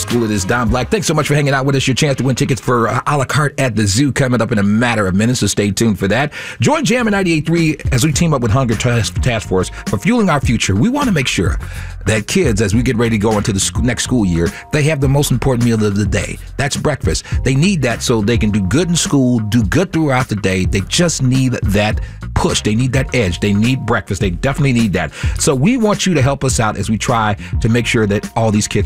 School. It is Don Black. Thanks so much for hanging out with us. Your chance to win tickets for a la carte at the zoo coming up in a matter of minutes, so stay tuned for that. Join Jammin' 98.3 as we team up with Hunger Task Force for Fueling Our Future. We want to make sure that kids, as we get ready to go into the next school year, they have the most important meal of the day. That's breakfast. They need that so they can do good in school, do good throughout the day. They just need that push. They need that edge. They need breakfast. They definitely need that. So we want you to help us out as we try to make sure that all these kids